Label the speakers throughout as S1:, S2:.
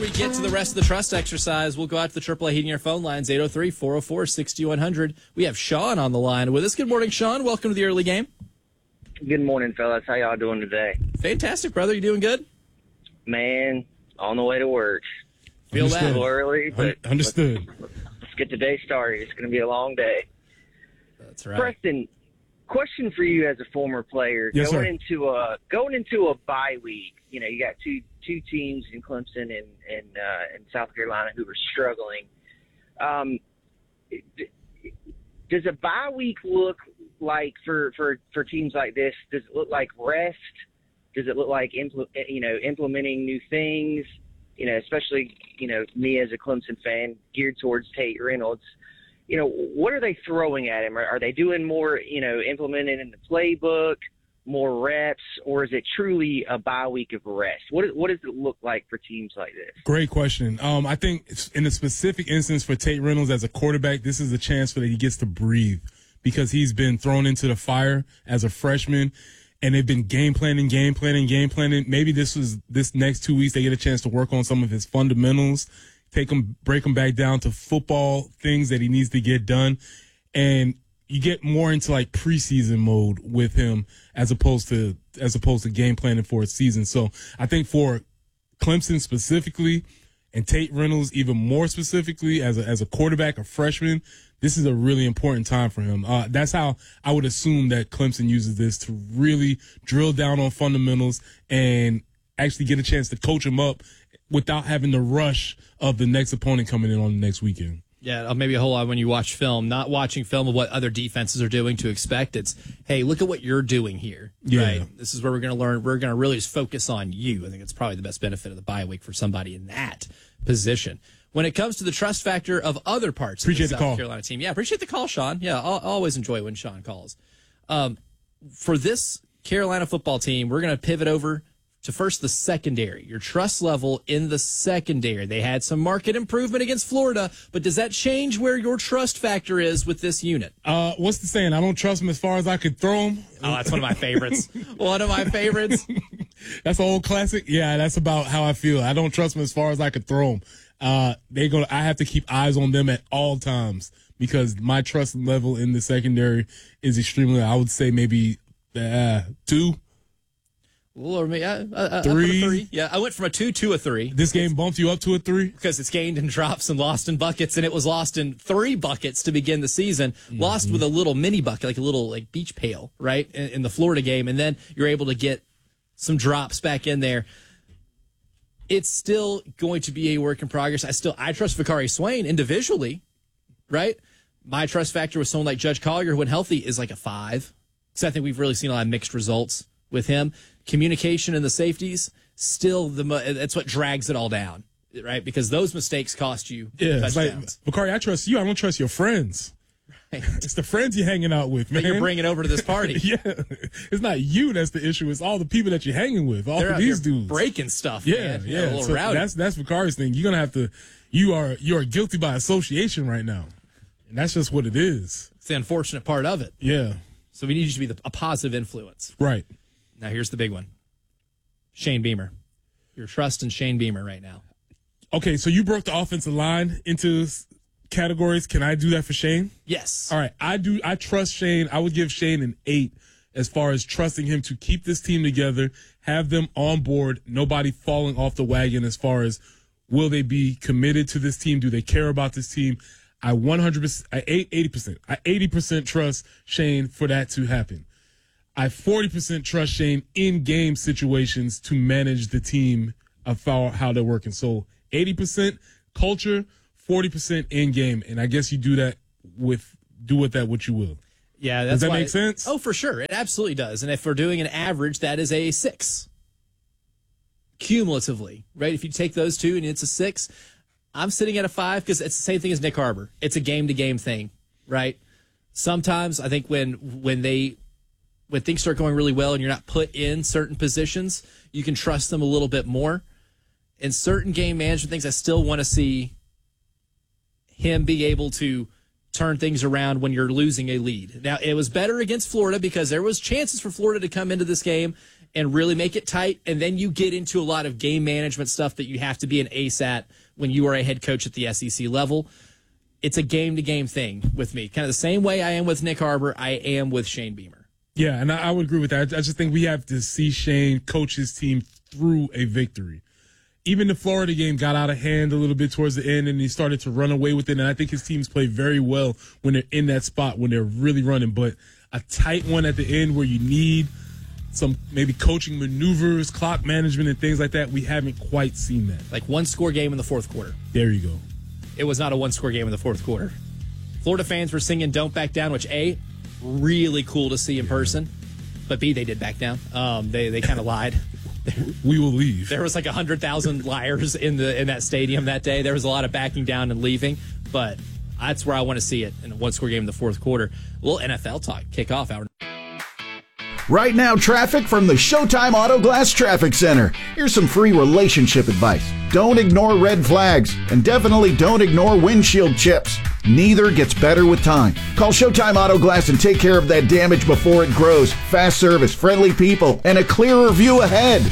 S1: we get to the rest of the trust exercise, we'll go out to the AAA Heating Air phone lines, 803-404-6100. We have Sean on the line with us. Good morning, Sean. Welcome to the early game.
S2: Good morning, fellas. How y'all doing today?
S1: Fantastic, brother. You doing good?
S2: Man, on the way to work.
S1: Feel
S2: A
S1: that?
S2: little early, but
S3: Understood.
S2: let's get the day started. It's going to be a long day.
S1: That's right.
S2: Preston, question for you as a former player.
S3: Yes,
S2: going
S3: sir.
S2: into a bye week, you know, you got two teams in Clemson and South Carolina who are struggling. Does a bye week look like for teams like this? Does it look like rest? Does it look like implementing new things? You know, especially me as a Clemson fan geared towards Tate Reynolds. You know, what are they throwing at him? Are they doing more? Implementing in the playbook, more reps, or is it truly a bye week of rest? What does it look like for teams like this?
S3: Great question. I think in the specific instance for Tate Reynolds as a quarterback, this is a chance for that he gets to breathe because he's been thrown into the fire as a freshman, and they've been game planning. Maybe this next 2 weeks they get a chance to work on some of his fundamentals, break him back down to football things that he needs to get done, and you get more into like preseason mode with him as opposed to game planning for a season. So I think for Clemson specifically and Tate Reynolds even more specifically as a quarterback, a freshman, this is a really important time for him. That's how I would assume that Clemson uses this to really drill down on fundamentals and actually get a chance to coach him up without having the rush of the next opponent coming in on the next weekend.
S1: Yeah, maybe a whole lot when you watch film, not watching film of what other defenses are doing to expect. It's, hey, look at what you're doing here.
S3: Yeah.
S1: Right? This is where we're going to learn. We're going to really just focus on you. I think it's probably the best benefit of the bye week for somebody in that position. When it comes to the trust factor of other parts
S3: Appreciate
S1: of the
S3: the
S1: South
S3: call.
S1: Carolina team. Yeah, appreciate the call, Sean. Yeah, I'll always enjoy when Sean calls. For this Carolina football team, we're going to pivot over to first the secondary, your trust level in the secondary. They had some market improvement against Florida, but does that change where your trust factor is with this unit?
S3: What's the saying? I don't trust him as far as I could throw him.
S1: Oh, that's one of my favorites. One of my favorites.
S3: That's an old classic. Yeah, that's about how I feel. I don't trust them as far as I could throw them. I have to keep eyes on them at all times because my trust level in the secondary is extremely, I would say maybe 2.
S1: Or maybe,
S3: 3.
S1: Yeah, I went from a 2 to a 3.
S3: This game bumped you up to a 3?
S1: Because it's gained in drops and lost in buckets, and it was lost in 3 buckets to begin the season. Mm-hmm. Lost with a little mini bucket, like a little beach pail, right, in the Florida game, and then you're able to get some drops back in there. It's still going to be a work in progress. I trust Vakari Swain individually, right? My trust factor with someone like Judge Collier, when healthy, is like a 5. Because I think we've really seen a lot of mixed results with him. Communication and the safeties, still that's what drags it all down, right? Because those mistakes cost you touchdowns.
S3: It's like, Vakari, I trust you. I don't trust your friends. Right. It's the friends you're hanging out with, man.
S1: That you're bringing over to this party.
S3: Yeah. It's not you that's the issue. It's all the people that you're hanging with. All of these dudes.
S1: Breaking stuff,
S3: yeah,
S1: man.
S3: Yeah.
S1: A little
S3: so
S1: rowdy.
S3: that's Vakari's thing. You're going to have to, you are guilty by association right now. And that's just what it is.
S1: It's the unfortunate part of it.
S3: Yeah.
S1: So we need you to be a positive influence.
S3: Right.
S1: Now, here's the big one. Shane Beamer. Your trust in Shane Beamer right now.
S3: Okay, so you broke the offensive line into categories. Can I do that for Shane?
S1: Yes.
S3: All right, I do. I trust Shane. I would give Shane an 8 as far as trusting him to keep this team together, have them on board, nobody falling off the wagon as far as will they be committed to this team? Do they care about this team? I 100%, 80%. I 80% trust Shane for that to happen. I 40% trust Shane in game situations to manage the team of how they're working. So 80% culture, 40% in game. And I guess you do with that what you will.
S1: Yeah,
S3: does that make sense?
S1: Oh, for sure. It absolutely does. And if we're doing an average, that is a 6. Cumulatively, right? If you take those two and it's a 6, I'm sitting at a 5 because it's the same thing as Nick Harbor. It's a game-to-game thing, right? Sometimes I think when things start going really well and you're not put in certain positions, you can trust them a little bit more. In certain game management things, I still want to see him be able to turn things around when you're losing a lead. Now, it was better against Florida because there was chances for Florida to come into this game and really make it tight. And then you get into a lot of game management stuff that you have to be an ace at when you are a head coach at the SEC level. It's a game-to-game thing with me. Kind of the same way I am with Nick Harbor, I am with Shane Beamer.
S3: Yeah, and I would agree with that. I just think we have to see Shane coach his team through a victory. Even the Florida game got out of hand a little bit towards the end, and he started to run away with it. And I think his teams play very well when they're in that spot, when they're really running. But a tight one at the end where you need some maybe coaching maneuvers, clock management, and things like that, we haven't quite seen that.
S1: Like one-score game in the fourth quarter.
S3: There you go.
S1: It was not a one-score game in the fourth quarter. Florida fans were singing "Don't Back Down," which A, really cool to see in person, but B, they did back down. They kind of lied.
S3: We will leave.
S1: There was like 100,000 liars in that stadium that day. There was a lot of backing down and leaving, but that's where I want to see it in a one-score game in the fourth quarter. A little NFL talk, kickoff hour.
S4: Right now, traffic from the Showtime Auto Glass Traffic Center. Here's some free relationship advice. Don't ignore red flags, and definitely don't ignore windshield chips. Neither gets better with time. Call Showtime Auto Glass and take care of that damage before it grows. Fast service, friendly people, and a clearer view ahead.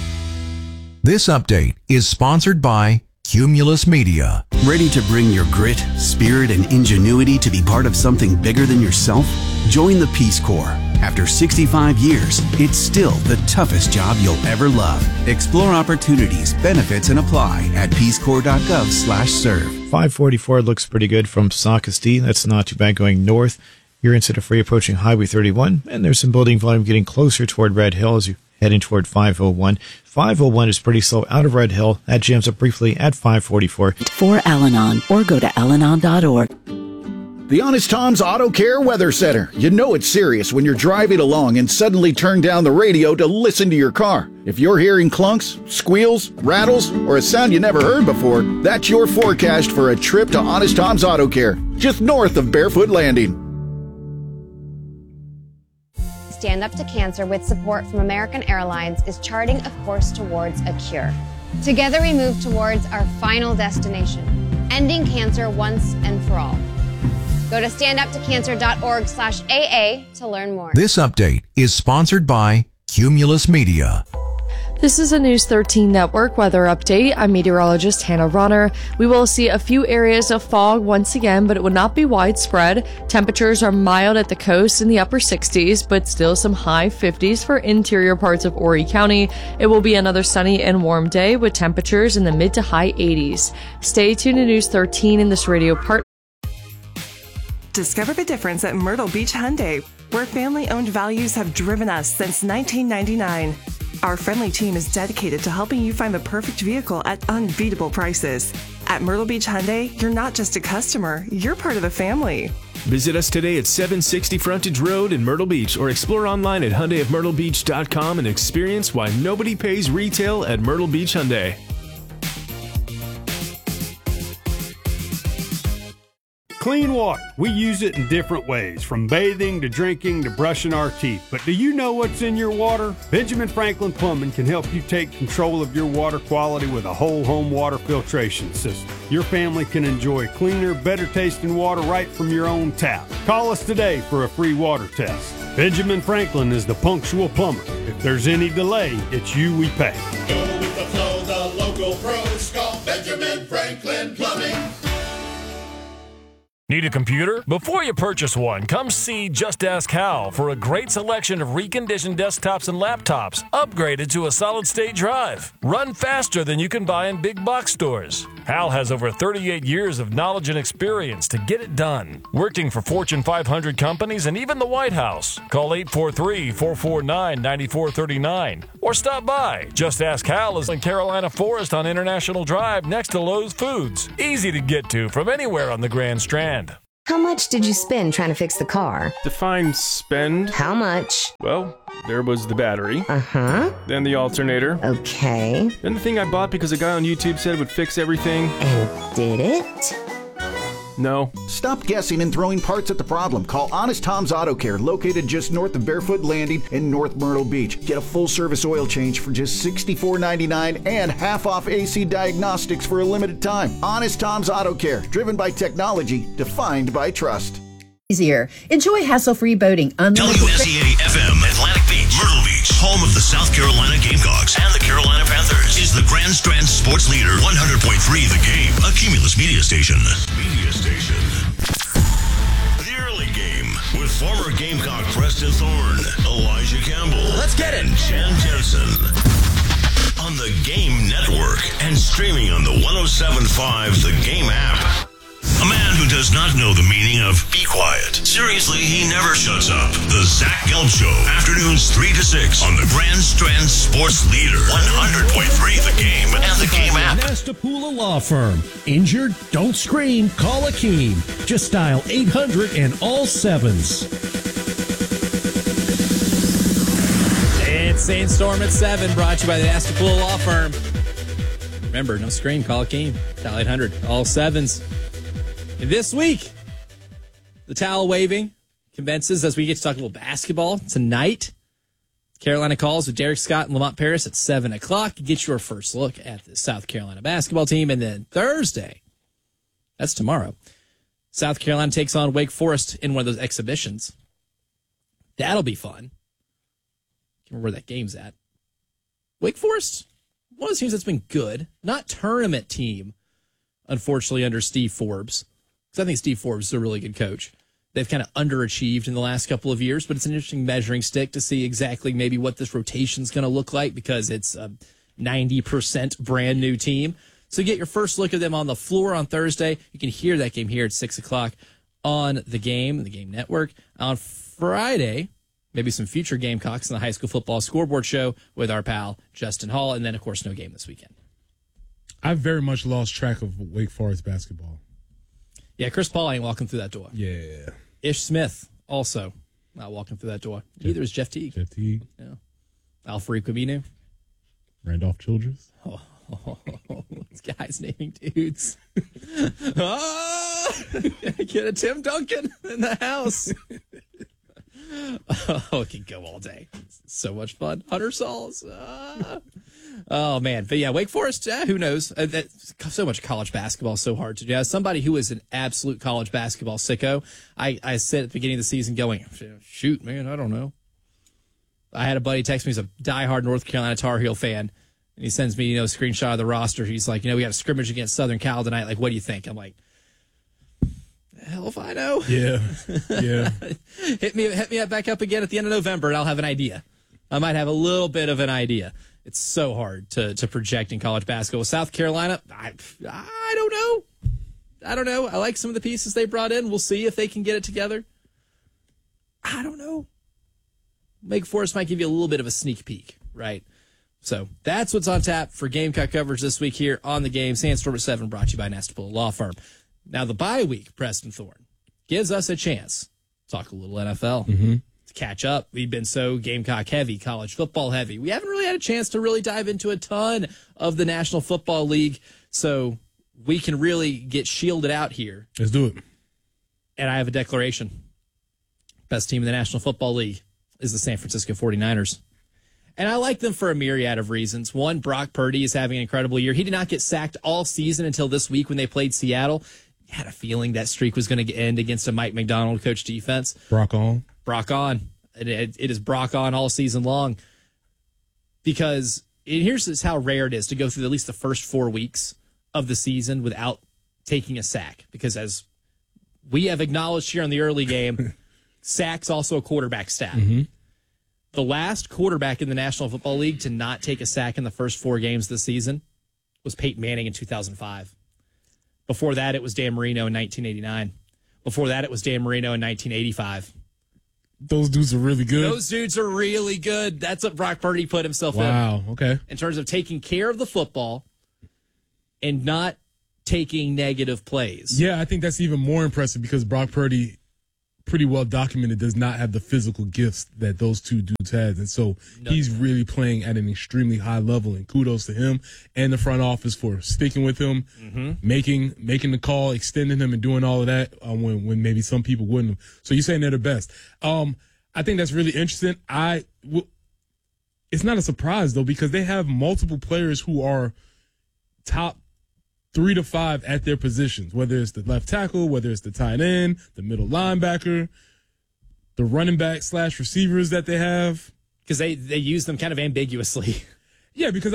S5: This update is sponsored by Cumulus Media.
S6: Ready to bring your grit, spirit, and ingenuity to be part of something bigger than yourself? Join the Peace Corps. After 65 years, it's still the toughest job you'll ever love. Explore opportunities, benefits, and apply at peacecorps.gov/serve.
S7: 544 looks pretty good from Saukesty. That's not too bad going north. You're incident-free approaching Highway 31, and there's some building volume getting closer toward Red Hill as you heading toward 501. 501 is pretty slow out of Red Hill. That jams up briefly at 544.
S8: For Al-Anon, or go to alanon.org.
S4: The Honest Tom's Auto Care Weather Center. You know it's serious when you're driving along and suddenly turn down the radio to listen to your car. If you're hearing clunks, squeals, rattles, or a sound you never heard before, that's your forecast for a trip to Honest Tom's Auto Care, just north of Barefoot Landing.
S9: Stand Up to Cancer, with support from American Airlines, is charting a course towards a cure. Together we move towards our final destination, ending cancer once and for all. Go to standuptocancer.org/AA to learn more.
S5: This update is sponsored by Cumulus Media.
S10: This is a News 13 Network weather update. I'm meteorologist Hannah Runner. We will see a few areas of fog once again, but it will not be widespread. Temperatures are mild at the coast in the upper 60s, but still some high 50s for interior parts of Horry County. It will be another sunny and warm day with temperatures in the mid to high 80s. Stay tuned to News 13 in this radio part.
S11: Discover the difference at Myrtle Beach Hyundai, where family-owned values have driven us since 1999. Our friendly team is dedicated to helping you find the perfect vehicle at unbeatable prices. At Myrtle Beach Hyundai, you're not just a customer, you're part of the family.
S12: Visit us today at 760 Frontage Road in Myrtle Beach, or explore online at HyundaiofMyrtleBeach.com and experience why nobody pays retail at Myrtle Beach Hyundai.
S13: Clean water. We use it in different ways, from bathing to drinking to brushing our teeth. But do you know what's in your water? Benjamin Franklin Plumbing can help you take control of your water quality with a whole home water filtration system. Your family can enjoy cleaner, better tasting water right from your own tap. Call us today for a free water test. Benjamin Franklin is the punctual plumber. If there's any delay, it's you we pay.
S14: Go with the flow, the local pros. Call Benjamin Franklin Plumbing.
S15: Need a computer? Before you purchase one, come see Just Ask Hal for a great selection of reconditioned desktops and laptops upgraded to a solid-state drive. Run faster than you can buy in big box stores. Hal has over 38 years of knowledge and experience to get it done. Working for Fortune 500 companies and even the White House. Call 843-449-9439 or stop by. Just Ask Hal is in Carolina Forest on International Drive next to Lowe's Foods. Easy to get to from anywhere on the Grand Strand.
S16: How much did you spend trying to fix the car?
S12: Define spend.
S16: How much?
S12: Well, there was the battery.
S16: Uh-huh.
S12: Then the alternator.
S16: Okay.
S12: Then the thing I bought because a guy on YouTube said it would fix everything.
S16: And did it?
S12: No.
S4: Stop guessing and throwing parts at the problem. Call Honest Tom's Auto Care, located just north of Barefoot Landing in North Myrtle Beach. Get a full-service oil change for just $64.99 and half-off AC diagnostics for a limited time. Honest Tom's Auto Care, driven by technology, defined by trust.
S17: Easier. Enjoy hassle-free boating.
S18: WSEA FM, Atlantic Beach, Myrtle Beach.
S17: home of the South Carolina Gamecocks and the Carolina Panthers, is the Grand Strand Sports Leader 100.3 The Game, a Cumulus media station. The Early Game with former Gamecock Preston Thorne, Elijah Campbell, let's get it, and Jan Jensen. On the Game Network and streaming on the 107.5 The Game app. A man who does not know the meaning of be quiet. Seriously, he never shuts up. The Zach Gelb Show. Afternoons 3 to 6 on the Grand Strand Sports Leader. 100.3 The Game and the Game app.
S18: Nastapula Law Firm. Injured? Don't scream. Call Akeem. Just dial 800 and all sevens.
S1: It's Sandstorm at 7, brought to you by the Nastapula Law Firm. Remember, no scream. Call Akeem. Dial 800 all sevens. This week, the towel waving commences as we get to talk a little basketball tonight. Carolina Calls with Derek Scott and Lamont Paris at 7 o'clock. You get your first look at the South Carolina basketball team. And then Thursday, that's tomorrow, South Carolina takes on Wake Forest in one of those exhibitions. That'll be fun. I can't remember where that game's at. Wake Forest, one of the teams that's been good. Not tournament team, unfortunately, under Steve Forbes. Because I think Steve Forbes is a really good coach. They've kind of underachieved in the last couple of years, but it's an interesting measuring stick to see exactly maybe what this rotation is going to look like because it's a 90% brand new team. So get your first look at them on the floor on Thursday. You can hear that game here at 6 o'clock on the Game Network. On Friday, maybe some future Gamecocks in the high school football scoreboard show with our pal Justin Hall. And then, of course, no game this weekend.
S3: I've very much lost track of Wake Forest basketball.
S1: Yeah, Chris Paul ain't walking through that door.
S3: Yeah.
S1: Ish Smith also not walking through that door. Neither is Jeff Teague. Yeah. Alfred Camino.
S3: Randolph Childress.
S1: Oh, this guy's naming dudes. Get a Tim Duncan in the house. Oh, it can go all day. It's so much fun. Hunter Sauls. Oh, man. But yeah, Wake Forest, who knows? So much college basketball is so hard to do. As somebody who is an absolute college basketball sicko, I said at the beginning of the season going, shoot, man, I don't know. I had a buddy text me, he's a diehard North Carolina Tar Heel fan, and he sends me, a screenshot of the roster. He's like, we got a scrimmage against Southern Cal tonight. Like, what do you think? I'm like, hell if I know.
S3: Yeah.
S1: hit me back up again at the end of November, and I'll have an idea. I might have a little bit of an idea. It's so hard to project in college basketball. South Carolina, I don't know. I don't know. I like some of the pieces they brought in. We'll see if they can get it together. I don't know. Wake Forest might give you a little bit of a sneak peek, right? So that's what's on tap for Gamecock coverage this week here on the Game. Sandstorm at 7, brought to you by Nastapula Law Firm. Now, the bye week, Preston Thorne, gives us a chance to talk a little NFL.
S3: Mm-hmm.
S1: To catch up. We've been so Gamecock heavy, college football heavy. We haven't really had a chance to really dive into a ton of the National Football League, so we can really get shielded out here.
S3: Let's do it.
S1: And I have a declaration. Best team in the National Football League is the San Francisco 49ers. And I like them for a myriad of reasons. One, Brock Purdy is having an incredible year. He did not get sacked all season until this week when they played Seattle. Had a feeling that streak was going to end against a Mike McDonald coach defense.
S3: Brock on.
S1: It is Brock on all season long. Because here's how rare it is to go through at least the first 4 weeks of the season without taking a sack. Because as we have acknowledged here on the Early Game, sack's also a quarterback stat.
S3: Mm-hmm.
S1: The last quarterback in the National Football League to not take a sack in the first 4 games of the season was Peyton Manning in 2005. Before that, it was Dan Marino in 1989. Before that, it was Dan Marino in 1985.
S3: Those dudes are really good.
S1: Those dudes are really good. That's what Brock Purdy put himself in.
S3: Wow, okay.
S1: In terms of taking care of the football and not taking negative plays.
S3: Yeah, I think that's even more impressive because Brock Purdy, pretty well documented, does not have the physical gifts that those two dudes had. And so he's really playing at an extremely high level, and kudos to him and the front office for sticking with him, making the call, extending him, and doing all of that when maybe some people wouldn't have. So you're saying they're the best. I think that's really interesting. It's not a surprise, though, because they have multiple players who are top 3 to 5 at their positions, whether it's the left tackle, whether it's the tight end, the middle linebacker, the running back / receivers that they have.
S1: because they use them kind of ambiguously.
S3: Yeah, because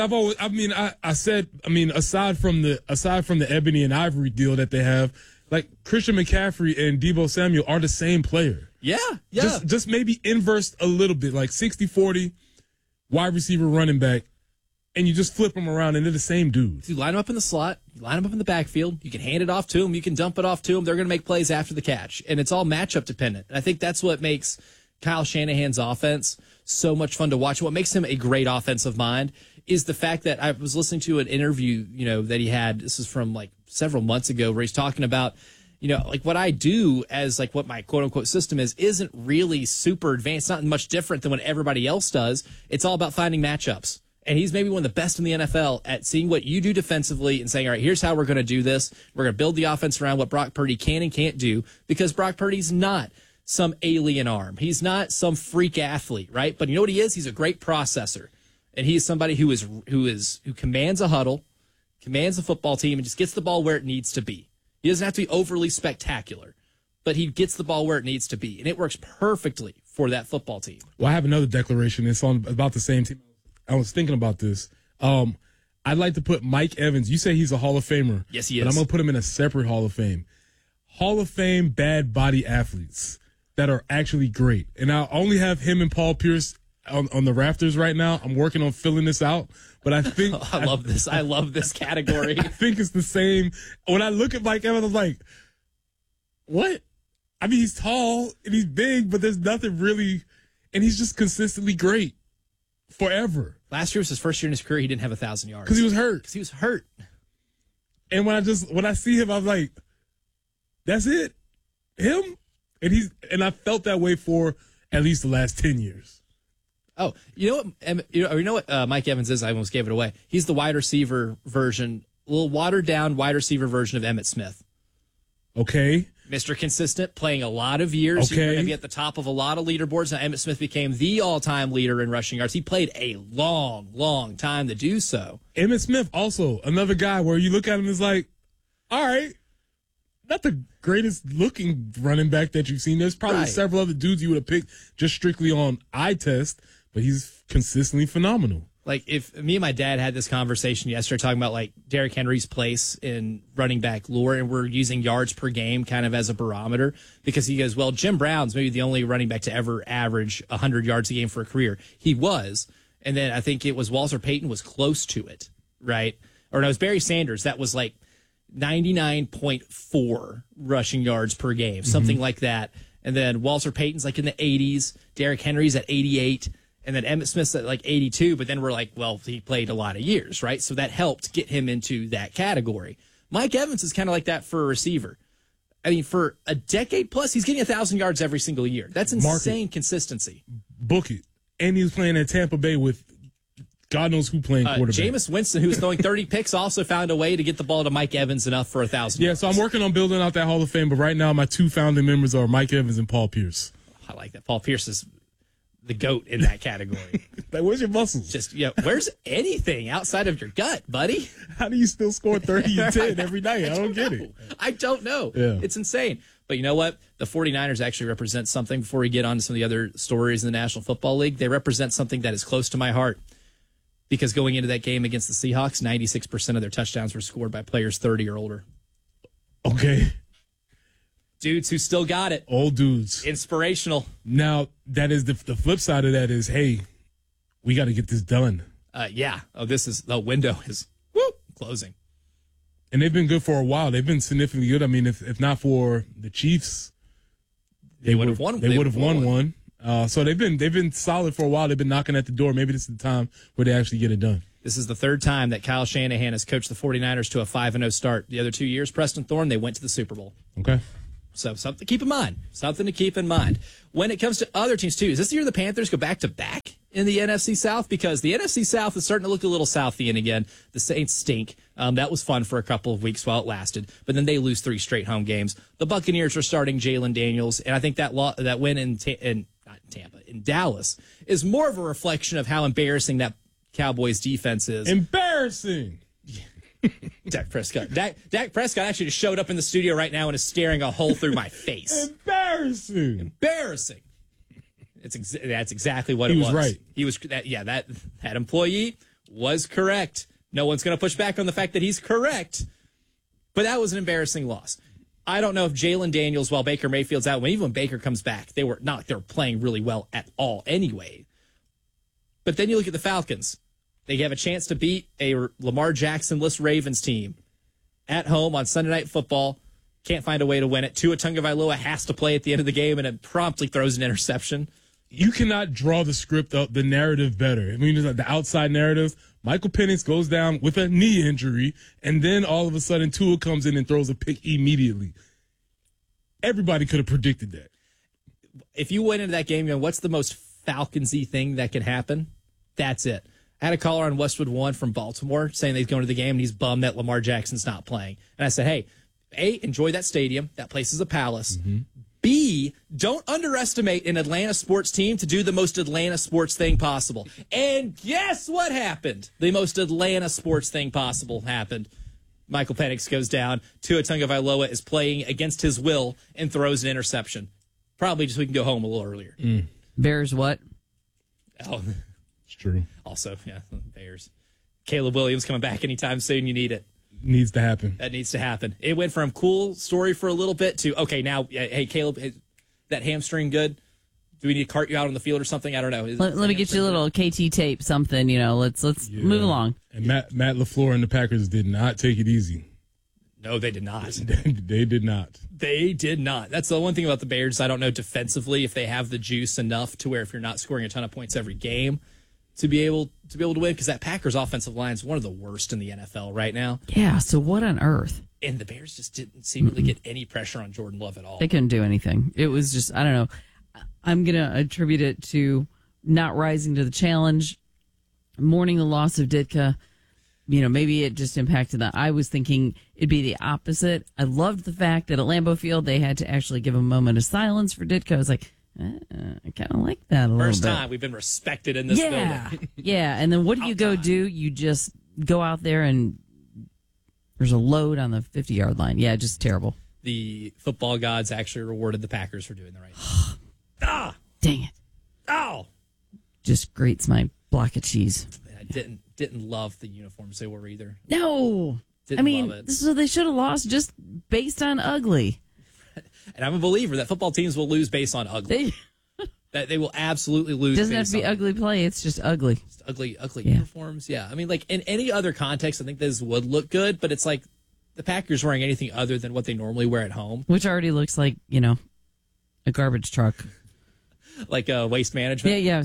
S3: aside from the Ebony and Ivory deal that they have, like Christian McCaffrey and Deebo Samuel are the same player.
S1: Yeah.
S3: Just maybe inversed a little bit, like 60-40, wide receiver, running back, and you just flip them around and they're the same dudes.
S1: You line them up in the slot, you line them up in the backfield, you can hand it off to them, you can dump it off to them, they're going to make plays after the catch. And it's all matchup dependent. And I think that's what makes Kyle Shanahan's offense so much fun to watch. What makes him a great offensive mind is the fact that I was listening to an interview, that he had. This is from like several months ago, where he's talking about, like what I do as like what my quote unquote system isn't really super advanced. It's not much different than what everybody else does. It's all about finding matchups. And he's maybe one of the best in the NFL at seeing what you do defensively and saying, all right, here's how we're going to do this. We're going to build the offense around what Brock Purdy can and can't do, because Brock Purdy's not some alien arm. He's not some freak athlete, right? But you know what he is? He's a great processor. And he is somebody who commands a huddle, commands a football team, and just gets the ball where it needs to be. He doesn't have to be overly spectacular, but he gets the ball where it needs to be, and it works perfectly for that football team.
S3: Well, I have another declaration. It's on about the same team. I was thinking about this. I'd like to put Mike Evans. You say he's a Hall of Famer.
S1: Yes, he is.
S3: But I'm going to put him in a separate Hall of Fame. Hall of Fame bad body athletes that are actually great. And I only have him and Paul Pierce on the rafters right now. I'm working on filling this out, but I think
S1: I love this. I love this category.
S3: I think it's the same. When I look at Mike Evans, I'm like, what? I mean, he's tall and he's big, but there's nothing really, and he's just consistently great forever.
S1: Last year was his first year in his career. He didn't have 1,000 yards
S3: because he was hurt. And when I see him, I'm like, that's it, him, and I felt that way for at least the last 10 years.
S1: Oh, you know what Mike Evans is? I almost gave it away. He's the wide receiver version, a little watered down wide receiver version of Emmitt Smith.
S3: Okay.
S1: Mr. Consistent, playing a lot of years.
S3: Okay.
S1: You're going to be at the top of a lot of leaderboards. Now, Emmitt Smith became the all-time leader in rushing yards. He played a long, long time to do so.
S3: Emmitt Smith, also another guy where you look at him, it's like, all right, not the greatest looking running back that you've seen. There's probably several other dudes you would have picked just strictly on eye test, but he's consistently phenomenal.
S1: Like, if me and my dad had this conversation yesterday talking about, like, Derrick Henry's place in running back lore, and we're using yards per game kind of as a barometer, because he goes, well, Jim Brown's maybe the only running back to ever average 100 yards a game for a career. He was. And then I think it was Walter Payton was close to it, right? Or no, it was Barry Sanders. That was like 99.4 rushing yards per game, something like that. And then Walter Payton's like in the 80s. Derrick Henry's at 88. And then Emmitt Smith's at like 82, but then we're like, well, he played a lot of years, right? So that helped get him into that category. Mike Evans is kind of like that for a receiver. I mean, for a decade plus, he's getting 1,000 yards every single year. That's insane consistency.
S3: Book it. And he was playing at Tampa Bay with God knows who playing quarterback.
S1: Jameis Winston, who was throwing 30 picks, also found a way to get the ball to Mike Evans enough for 1,000 yards.
S3: So I'm working on building out that Hall of Fame, but right now my two founding members are Mike Evans and Paul Pierce.
S1: I like that. Paul Pierce is the GOAT in that category.
S3: Like, where's your muscles?
S1: Just, where's anything outside of your gut, buddy?
S3: How do you still score 30 and 10 every night? I don't get it.
S1: I don't know.
S3: Yeah.
S1: It's insane. But you know what? The 49ers actually represent something, before we get on to some of the other stories in the National Football League. They represent something that is close to my heart, because going into that game against the Seahawks, 96% of their touchdowns were scored by players 30 or older.
S3: Okay.
S1: Dudes who still got it.
S3: Old dudes.
S1: Inspirational.
S3: Now, that is the flip side of that is, hey, we got to get this done.
S1: Yeah. Oh, the window is closing.
S3: And they've been good for a while. They've been significantly good. I mean, if not for the Chiefs,
S1: they would have won.
S3: They would have won one. So they've been solid for a while. They've been knocking at the door. Maybe this is the time where they actually get it done.
S1: This is the third time that Kyle Shanahan has coached the 49ers to a 5-0 start. The other 2 years, Preston Thorne, they went to the Super Bowl.
S3: Okay.
S1: So something to keep in mind. Something to keep in mind. When it comes to other teams, too, is this the year the Panthers go back-to-back in the NFC South? Because the NFC South is starting to look a little Southian again. The Saints stink. That was fun for a couple of weeks while it lasted. But then they lose 3 straight home games. The Buccaneers are starting Jalen Daniels. And I think that win in Dallas is more of a reflection of how embarrassing that Cowboys defense is.
S3: Embarrassing!
S1: Dak Prescott. Dak Prescott actually just showed up in the studio right now and is staring a hole through my face.
S3: Embarrassing.
S1: That's exactly what it was.
S3: He was right.
S1: He was that employee was correct. No one's going to push back on the fact that he's correct. But that was an embarrassing loss. I don't know if Jalen Daniels, while Baker Mayfield's out, even when Baker comes back, they were playing really well at all anyway. But then you look at the Falcons. They have a chance to beat a Lamar Jackson-less Ravens team at home on Sunday Night Football. Can't find a way to win it. Tua Tagovailoa has to play at the end of the game, and it promptly throws an interception.
S3: You cannot draw the script up, the narrative better. I mean, the outside narrative. Michael Penix goes down with a knee injury, and then all of a sudden Tua comes in and throws a pick immediately. Everybody could have predicted that.
S1: If you went into that game going, what's the most Falcons-y thing that can happen? That's it. I had a caller on Westwood One from Baltimore saying they're going to the game, and he's bummed that Lamar Jackson's not playing. And I said, hey, A, enjoy that stadium. That place is a palace. Mm-hmm. B, don't underestimate an Atlanta sports team to do the most Atlanta sports thing possible. And guess what happened? The most Atlanta sports thing possible happened. Michael Penix goes down. Tua Tagovailoa is playing against his will and throws an interception. Probably just so we can go home a little earlier.
S19: Bears what?
S1: Oh,
S3: it's true.
S1: Also, yeah, Bears. Caleb Williams coming back anytime soon. You need it.
S3: Needs to happen.
S1: That needs to happen. It went from cool story for a little bit to, okay, now, hey, Caleb, is that hamstring good? Do we need to cart you out on the field or something? I don't know.
S19: Let me get you a little KT tape, something, let's move along.
S3: And Matt LaFleur and the Packers did not take it easy.
S1: No, they did not.
S3: They did not.
S1: They did not. That's the one thing about the Bears. I don't know defensively if they have the juice enough to where if you're not scoring a ton of points every game to be able to win, because that Packers offensive line is one of the worst in the NFL right now.
S19: Yeah, so what on earth?
S1: And the Bears just didn't seemingly get any pressure on Jordan Love at all.
S19: They couldn't do anything. It was just, I don't know. I'm going to attribute it to not rising to the challenge, mourning the loss of Ditka. Maybe it just impacted that. I was thinking it'd be the opposite. I loved the fact that at Lambeau Field, they had to actually give a moment of silence for Ditka. I was like, I kind of like that a little bit.
S1: First time we've been respected in this building.
S19: Yeah, and then what do you go do? You just go out there and there's a load on the 50-yard line. Yeah, just terrible.
S1: The football gods actually rewarded the Packers for doing the right thing.
S19: Dang it.
S1: Oh!
S19: Just grates my block of cheese.
S1: I didn't love the uniforms they wore either.
S19: No.
S1: Love it.
S19: So they should have lost just based on ugly.
S1: And I'm a believer that football teams will lose based on ugly. That they will absolutely lose.
S19: Doesn't have to be ugly play. It's just ugly.
S1: Just ugly uniforms. Yeah. I mean, like in any other context, I think this would look good, but it's like the Packers wearing anything other than what they normally wear at home.
S19: Which already looks like, a garbage truck.
S1: Like waste management?
S19: Yeah.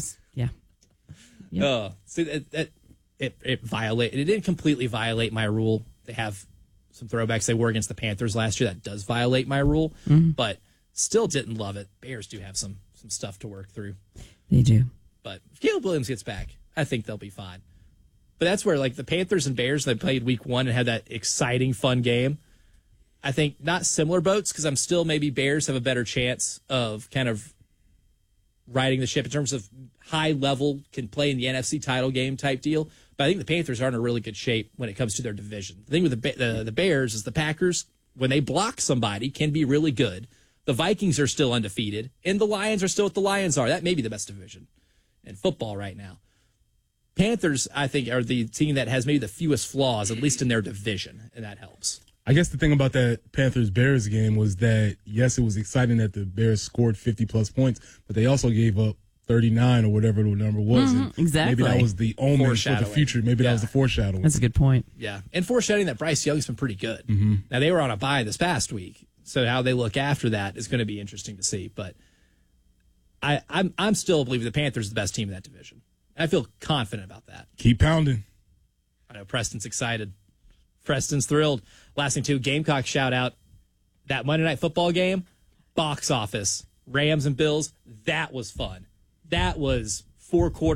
S1: See, it violated. It didn't completely violate my rule. They have some throwbacks they were against the Panthers last year. That does violate my rule, but still didn't love it. Bears do have some stuff to work through.
S19: They do.
S1: But if Caleb Williams gets back, I think they'll be fine. But that's where, like, the Panthers and Bears, they played week one and had that exciting, fun game. I think not similar boats, because I'm still maybe Bears have a better chance of kind of riding the ship in terms of high level, can play in the NFC title game type deal. But I think the Panthers are in a really good shape when it comes to their division. The thing with the Bears is the Packers, when they block somebody, can be really good. The Vikings are still undefeated, and the Lions are still what the Lions are. That may be the best division in football right now. Panthers, I think, are the team that has maybe the fewest flaws, at least in their division, and that helps.
S3: I guess the thing about that Panthers-Bears game was that, yes, it was exciting that the Bears scored 50-plus points, but they also gave up 39 or whatever the number was.
S19: Exactly.
S3: Maybe that was the omen for the future. Maybe that was the foreshadowing.
S19: That's a good point.
S1: Yeah, and foreshadowing that Bryce Young's been pretty good.
S3: Mm-hmm.
S1: Now, they were on a bye this past week, so how they look after that is going to be interesting to see. But I'm still believing the Panthers are the best team in that division. I feel confident about that.
S3: Keep pounding.
S1: I know Preston's excited. Preston's thrilled. Last thing, too, Gamecock shout out. That Monday Night Football game, box office, Rams and Bills, that was fun. That was 4 quarters.